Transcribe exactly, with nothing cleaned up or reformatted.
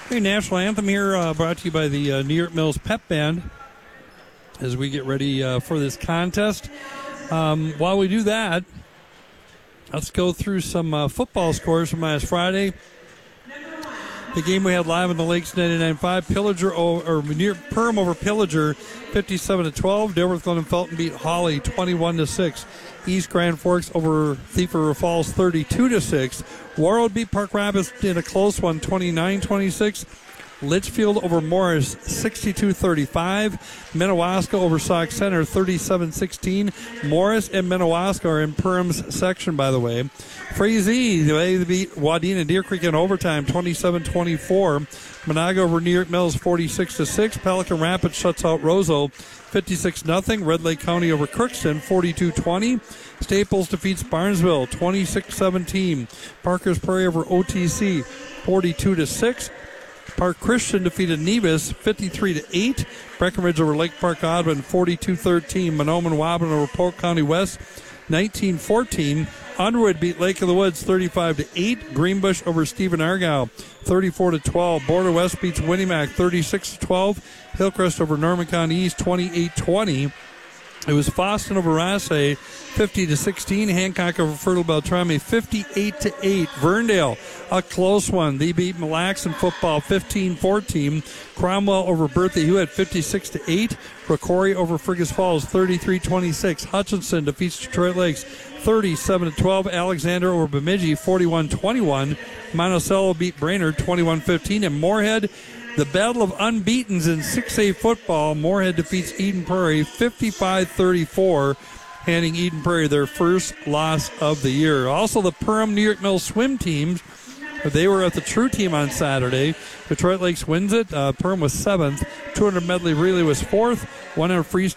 Okay, national anthem here uh, brought to you by the uh, New York Mills Pep Band as we get ready uh, for this contest. Um, while we do that, let's go through some uh, football scores from last Friday. The game we had live on the Lakes ninety-nine point five, Pillager or New York Perham over Pillager, fifty-seven to twelve. Dilworth Glen and Felton beat Hawley, twenty-one to six. East Grand Forks over Thief River Falls, thirty-two to six. Warroad beat Park Rapids in a close one, twenty-nine twenty-six. Litchfield over Morris, sixty-two thirty-five. Minnewaska over Sauk Center, thirty-seven sixteen. Morris and Minnewaska are in Perham's section, by the way. Frazee, they beat Wadena Deer Creek in overtime, twenty-seven twenty-four. Monaga over New York Mills, forty-six to six. Pelican Rapids shuts out Roseau, fifty-six nothing. Red Lake County over Crookston, forty-two twenty. Staples defeats Barnesville, twenty-six seventeen. Parker's Prairie over O T C, forty-two to six. Park Christian defeated Nevis, fifty-three to eight. Breckenridge over Lake Park Audubon, forty-two thirteen. Monoman Waban over Polk County West, nineteen fourteen. Underwood beat Lake of the Woods, thirty-five to eight. Greenbush over Stephen Argyle, thirty-four to twelve. Border West beats Winnimac, thirty-six to twelve. Hillcrest over Norman County East, twenty-eight twenty. It was Foston over Rossay, fifty to sixteen. Hancock over Fertile Beltrami, fifty-eight to eight. Verndale, a close one. They beat Mille Lacs in football, fifteen fourteen. Cromwell over Bertha Hewitt, fifty-six to eight. Rocori over Fergus Falls, thirty-three twenty-six. Hutchinson defeats Detroit Lakes, thirty-seven to twelve. Alexander over Bemidji, forty-one twenty-one. Monticello beat Brainerd, twenty-one fifteen. And Moorhead, the battle of unbeatens in six A football. Moorhead defeats Eden Prairie, fifty-five thirty-four, handing Eden Prairie their first loss of the year. Also, the Perham New York Mills swim teams, they were at the True Team on Saturday. Detroit Lakes wins it. Uh, Perham was seventh. two hundred medley relay was fourth. one hundred freestyle